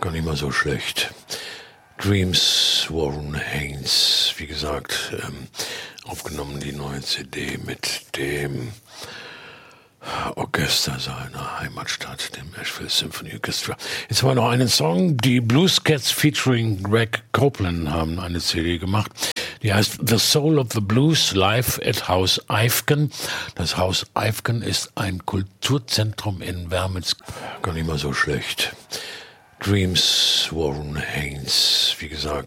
gar nicht mal so schlecht. Dreams, Warren Haynes, wie gesagt, aufgenommen die neue CD mit dem Orchester seiner Heimatstadt, dem Asheville Symphony Orchestra. Jetzt war noch einen Song, die Blues Cats featuring Greg Copeland haben eine CD gemacht. Die heißt The Soul of the Blues live at Haus Eifgen. Das Haus Eifgen ist ein Kulturzentrum in Wermitz. Gar nicht mal so schlecht. Dreams, Warren Haynes, wie gesagt.